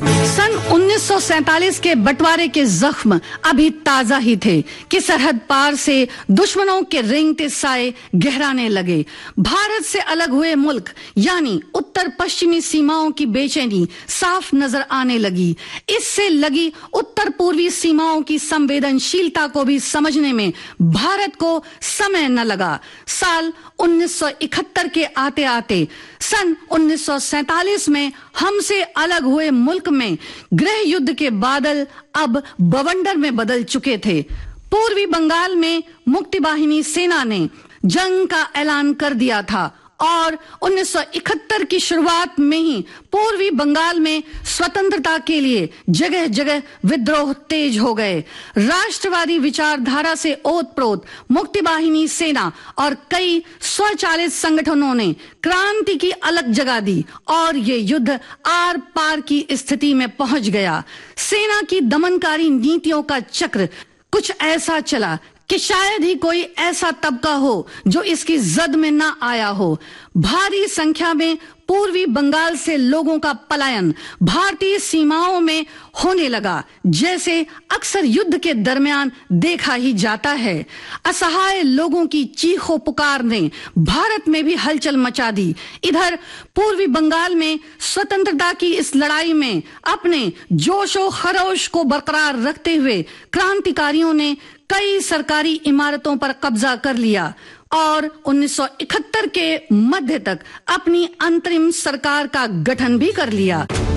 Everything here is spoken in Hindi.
सन 1947 के बंटवारे के जख्म अभी ताजा ही थे कि सरहद पार से दुश्मनों के रेंगते साए गहराने लगे। भारत से अलग हुए मुल्क यानी उत्तर पश्चिमी सीमाओं की बेचैनी साफ नजर आने लगी। इससे लगी उत्तर पूर्वी सीमाओं की संवेदनशीलता को भी समझने में भारत को समय न लगा। साल 1971 के आते आते सन 1947 में हमसे अलग हुए मुल्क में गृह युद्ध के बादल अब बवंडर में बदल चुके थे। पूर्वी बंगाल में मुक्ति वाहिनी सेना ने जंग का ऐलान कर दिया था और 1971 की शुरुआत में ही पूर्वी बंगाल में स्वतंत्रता के लिए जगह जगह विद्रोह तेज हो गए। राष्ट्रवादी विचारधारा से ओतप्रोत मुक्ति वाहिनी सेना और कई स्वचालित संगठनों ने क्रांति की अलग जगा दी और ये युद्ध आर पार की स्थिति में पहुंच गया। सेना की दमनकारी नीतियों का चक्र कुछ ऐसा चला कि शायद ही कोई ऐसा तबका हो जो इसकी जद में ना आया हो। भारी संख्या में पूर्वी बंगाल से लोगों का पलायन भारतीय सीमाओं में होने लगा, जैसे अक्सर युद्ध के दरमियान देखा ही जाता है। असहाय लोगों की चीखों पुकार ने भारत में भी हलचल मचा दी। इधर पूर्वी बंगाल में स्वतंत्रता की इस लड़ाई में अपने जोशो खरोश को बरकरार रखते हुए क्रांतिकारियों ने कई सरकारी इमारतों पर कब्जा कर लिया और 1971 के मध्य तक अपनी अंतरिम सरकार का गठन भी कर लिया।